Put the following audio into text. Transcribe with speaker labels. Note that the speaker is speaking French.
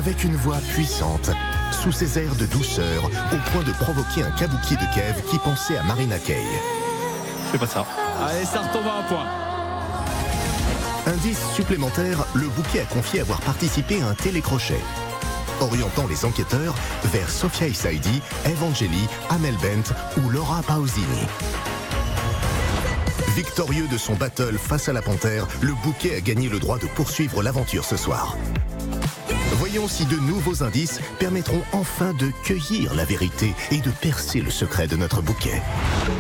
Speaker 1: avec une voix puissante, sous ses airs de douceur, au point de provoquer un kabuki de Kev qui pensait à Marina Kaye.
Speaker 2: C'est pas ça.
Speaker 3: Allez, ça retombe à un point.
Speaker 1: Indice supplémentaire, le bouquet a confié avoir participé à un télécrochet, orientant les enquêteurs vers Sophia Issaidi, Evangeli, Amel Bent ou Laura Pausini. Victorieux de son battle face à la panthère, le bouquet a gagné le droit de poursuivre l'aventure ce soir. Voyons si de nouveaux indices permettront enfin de cueillir la vérité et de percer le secret de notre bouquet.